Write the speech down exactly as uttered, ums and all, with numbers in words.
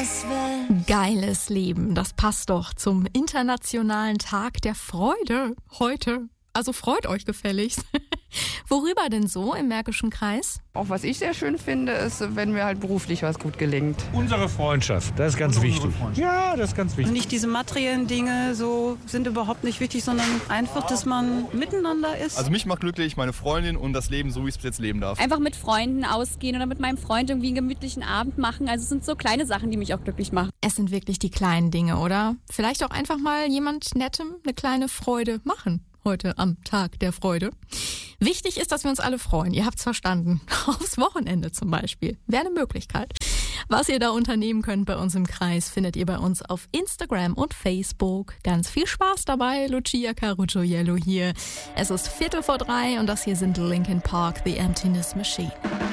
Geiles Leben, das passt doch zum Internationalen Tag der Freude heute. Also freut euch gefälligst. Worüber denn so im Märkischen Kreis? Auch was ich sehr schön finde, ist, wenn mir halt beruflich was gut gelingt. Unsere Freundschaft, das ist ganz wichtig. Ja, das ist ganz wichtig. Nicht diese materiellen Dinge so sind überhaupt nicht wichtig, sondern einfach, dass man miteinander ist. Also mich macht glücklich meine Freundin und das Leben, so wie ich es bis jetzt leben darf. Einfach mit Freunden ausgehen oder mit meinem Freund irgendwie einen gemütlichen Abend machen. Also es sind so kleine Sachen, die mich auch glücklich machen. Es sind wirklich die kleinen Dinge, oder? Vielleicht auch einfach mal jemand Nettem eine kleine Freude machen. Heute am Tag der Freude. Wichtig ist, dass wir uns alle freuen. Ihr habt's verstanden. Aufs Wochenende zum Beispiel. Wäre eine Möglichkeit. Was ihr da unternehmen könnt bei uns im Kreis, findet ihr bei uns auf Instagram und Facebook. Ganz viel Spaß dabei. Lucia Carucciuelo hier. Es ist Viertel vor drei und das hier sind Linkin Park, The Emptiness Machine.